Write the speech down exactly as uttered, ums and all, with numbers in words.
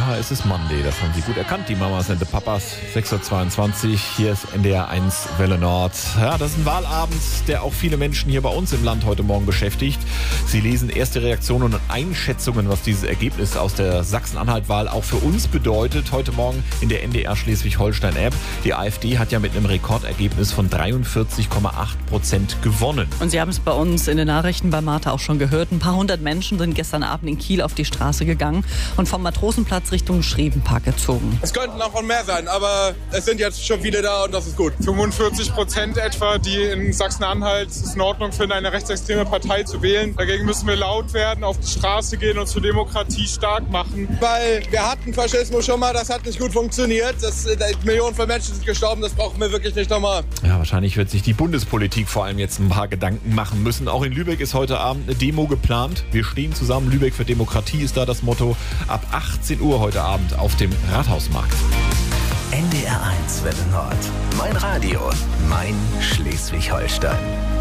Ja, es ist Monday, das haben Sie gut erkannt, die Mamas und die Papas. sechs Uhr zweiundzwanzig, hier ist N D R eins Welle Nord. Ja, das ist ein Wahlabend, der auch viele Menschen hier bei uns im Land heute Morgen beschäftigt. Sie lesen erste Reaktionen und Einschätzungen, was dieses Ergebnis aus der Sachsen-Anhalt-Wahl auch für uns bedeutet. Heute Morgen in der N D R Schleswig-Holstein-App. Die AfD hat ja mit einem Rekordergebnis von dreiundvierzig Komma acht Prozent gewonnen. Und Sie haben es bei uns in den Nachrichten bei Martha auch schon gehört. Ein paar hundert Menschen sind gestern Abend in Kiel auf die Straße gegangen und vom Matrosenplatz Richtung Schrebenpark gezogen. Es könnten auch mehr sein, aber es sind jetzt schon viele da und das ist gut. fünfundvierzig Prozent etwa, die in Sachsen-Anhalt es in Ordnung finden, eine rechtsextreme Partei zu wählen. Dagegen müssen wir laut werden, auf die Straße gehen und zur Demokratie stark machen. Weil wir hatten Faschismus schon mal, das hat nicht gut funktioniert. Das, Millionen von Menschen sind gestorben, das brauchen wir wirklich nicht nochmal. Ja, wahrscheinlich wird sich die Bundespolitik vor allem jetzt ein paar Gedanken machen müssen. Auch in Lübeck ist heute Abend eine Demo geplant. Wir stehen zusammen, Lübeck für Demokratie ist da das Motto. Ab achtzehn Uhr heute Abend auf dem Rathausmarkt. N D R eins Welle Nord. Mein Radio, mein Schleswig-Holstein.